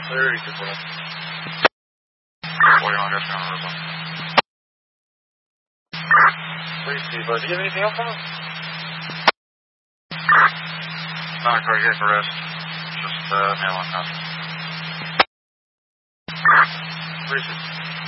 Very good. 41 just on Aruba. Please, Steve, do you have anything else on us? Not a cardiac arrest. Just male unconscious. Appreciate it.